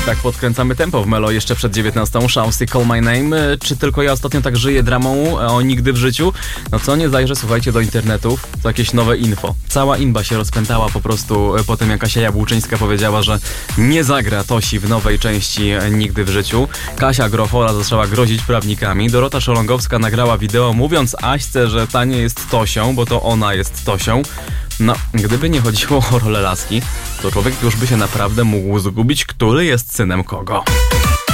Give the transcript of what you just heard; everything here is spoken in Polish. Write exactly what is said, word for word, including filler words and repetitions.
Tak podkręcamy tempo w Melo jeszcze przed dziewiętnastą. Shousty, Call My Name. Czy tylko ja ostatnio tak żyję dramą o nigdy w życiu? No co nie zajrzę, słuchajcie, do internetów, to jakieś nowe info. Cała inba się rozpętała po prostu po tym, jak Kasia Jabłczyńska powiedziała, że nie zagra Tosi w nowej części Nigdy w życiu. Kasia Grochola zaczęła grozić prawnikami. Dorota Szolongowska nagrała wideo mówiąc Aśce, że ta nie jest Tosią, bo to ona jest Tosią. No, gdyby nie chodziło o rolę laski, to człowiek już by się naprawdę mógł zgubić, który jest synem kogo.